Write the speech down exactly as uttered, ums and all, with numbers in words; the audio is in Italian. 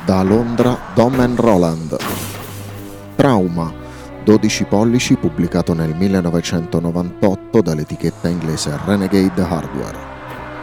Da Londra Dom and Roland. Trauma, dodici pollici, pubblicato nel millenovecentonovantotto dall'etichetta inglese Renegade Hardware.